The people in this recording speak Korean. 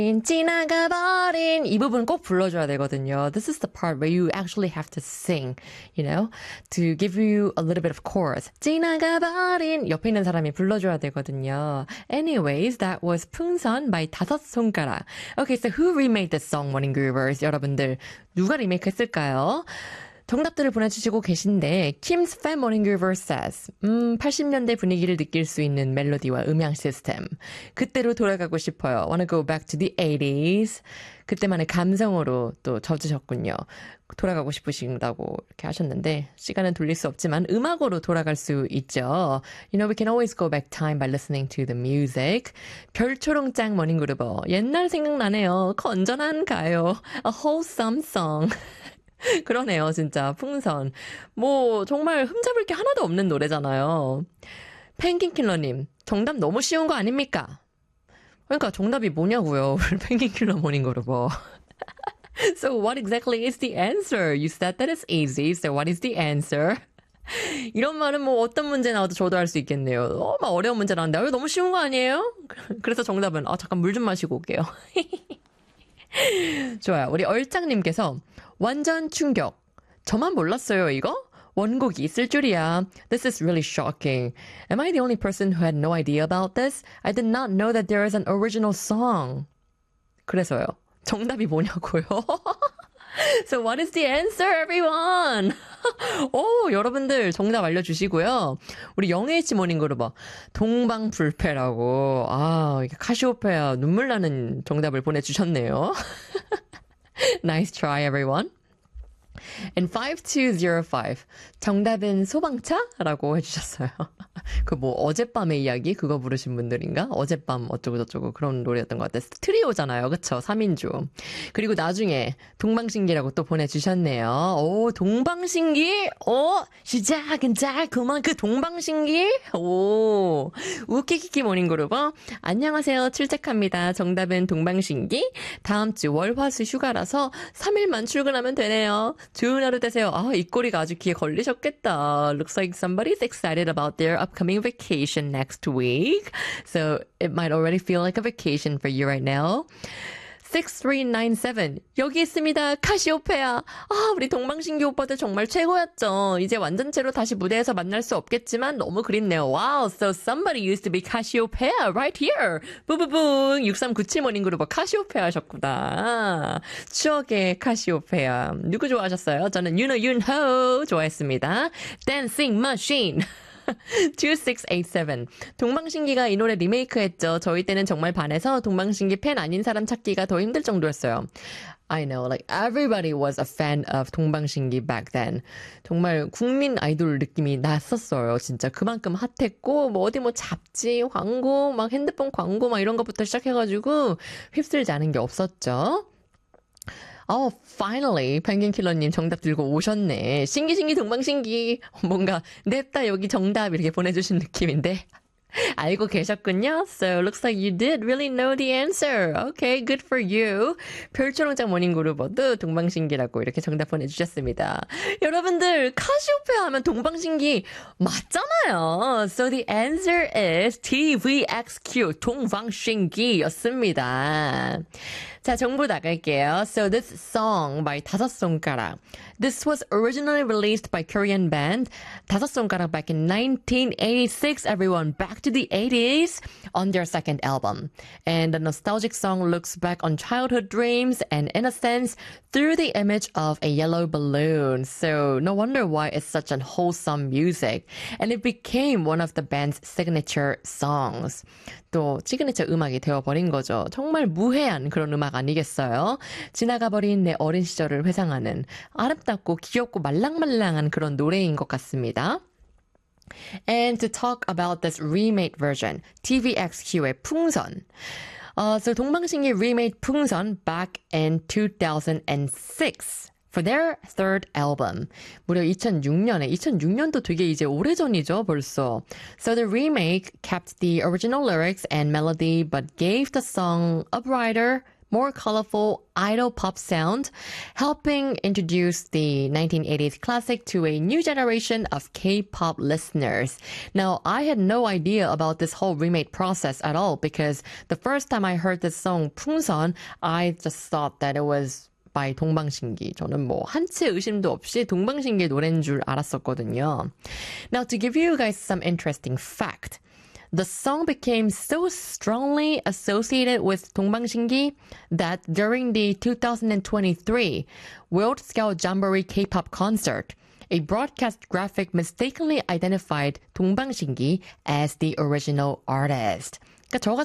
지나가버린 이 부분 꼭 불러줘야 되거든요. This is the part where you actually have to sing, you know, to give you a little bit of chorus. 지나가버린 옆에 있는 사람이 불러줘야 되거든요. Anyways, that was 풍선 by 다섯 손가락. Okay, so who remade this song, Morning Groovers? 여러분들 누가 리메이크 했을까요? 정답들을 보내주시고 계신데 Kim's Fan Morning Groover says 80년대 분위기를 느낄 수 있는 멜로디와 음향 시스템 그때로 돌아가고 싶어요. Wanna go back to the 80s 그때만의 감성으로 또 젖으셨군요. 돌아가고 싶으신다고 이렇게 하셨는데 시간은 돌릴 수 없지만 음악으로 돌아갈 수 있죠. You know, we can always go back time by listening to the music. 별초롱짱 머닝그루버 옛날 생각나네요. 건전한 가요. A wholesome song. 그러네요, 진짜. 풍선. 뭐, 정말 흠잡을 게 하나도 없는 노래잖아요. 펭귄킬러님, 정답 너무 쉬운 거 아닙니까? 그러니까 정답이 뭐냐고요, 우리 펭귄킬러 모닝그루버. So what exactly is the answer? You said that it's easy, so what is the answer? 이런 말은 뭐 어떤 문제 나와도 저도 할 수 있겠네요. 막 어려운 문제 나왔는데 너무 쉬운 거 아니에요? 그래서 정답은 잠깐 물 좀 마시고 올게요. 좋아요. 우리 얼짱님께서 완전 충격. 저만 몰랐어요, 이거? 원곡이 있을 줄이야. This is really shocking. Am I the only person who had no idea about this? I did not know that there is an original song. 그래서요. 정답이 뭐냐고요? So what is the answer, everyone? 오, 여러분들 정답 알려주시고요. 우리 영H 모닝그룹 동방불패라고. 이게 카시오페아 눈물 나는 정답을 보내주셨네요. Nice try, everyone. And 5205 정답은 소방차라고 해주셨어요. 그 뭐 어젯밤의 이야기 그거 부르신 분들인가? 어젯밤 어쩌고저쩌고 그런 노래였던 것 같아요. 트리오잖아요. 그쵸? 3인조. 그리고 나중에 동방신기라고 또 보내주셨네요. 오, 동방신기? 시작은 달콤한 그 동방신기? 오, 우키키키 모닝그룹. 안녕하세요. 출첵합니다. 정답은 동방신기. 다음 주 월화수 휴가라서 3일만 출근하면 되네요. 좋은 하루 되세요. 이 꼬리가 아주 귀에 걸리셨겠다. Looks like somebody's excited about their upcoming vacation next week. So it might already feel like a vacation for you right now. 6397 여기 있습니다. 카시오페아. 우리 동방신기 오빠들 정말 최고였죠. 이제 완전체로 다시 무대에서 만날 수 없겠지만 너무 그립네요. Wow, so somebody used to be Cassiopeia right here. 부부붕 6397 모닝그룹 카시오페아 하셨구나. 추억의 카시오페아. 누구 좋아하셨어요? 저는 윤호 좋아했습니다. Dancing Machine. 2687 동방신기가 이 노래 리메이크했죠. 저희 때는 정말 반해서 동방신기 팬 아닌 사람 찾기가 더 힘들 정도였어요. I know, like everybody was a fan of 동방신기 back then. 정말 국민 아이돌 느낌이 났었어요. 진짜 그만큼 핫했고 뭐 어디 뭐 잡지, 광고, 막 핸드폰 광고 막 이런 것부터 시작해가지고 휩쓸지 않은 게 없었죠. Finally, 펭귄킬러님 정답 들고 오셨네. 신기신기 동방신기. 뭔가 냅다 여기 정답 이렇게 보내주신 느낌인데 알고 계셨군요. So looks like you did really know the answer. Okay, good for you. 별초롱장 모닝그룹도 동방신기라고 이렇게 정답 보내주셨습니다. 여러분들 카시오페아 하면 동방신기 맞잖아요. So the answer is TVXQ 동방신기였습니다. 자, 정보 나갈게요. So this song by 다섯 손가락. This was originally released by Korean band 다섯 손가락 back in 1986. Everyone, back to the 80s on their second album. And the nostalgic song looks back on childhood dreams and innocence through the image of a yellow balloon. So no wonder why it's such an wholesome music. And it became one of the band's signature songs. 또 시그니처 음악이 되어버린 거죠. 정말 무해한 그런 음악 아니겠어요? 지나가버린 내 어린 시절을 회상하는 아름답고 귀엽고 말랑말랑한 그런 노래인 것 같습니다. And to talk about this remade version, TVXQ의 풍선. So 동방신기 remade 풍선 back in 2006. For their third album. 무려 2006년도 되게 이제 오래전이죠, 벌써. So the remake kept the original lyrics and melody but gave the song a brighter, more colorful idol pop sound, helping introduce the 1980s classic to a new generation of K-pop listeners. Now, I had no idea about this whole remake process at all because the first time I heard this song, 풍선, I just thought that it was by 동방신기. 저는 뭐 한 채 의심도 없이 동방신기의 노래인 줄 알았었거든요. Now, to give you guys some interesting fact, the song became so strongly associated with 동방신기 that during the 2023 World Scout Jamboree K-pop concert, a broadcast graphic mistakenly identified 동방신기 as the original artist. 그러니까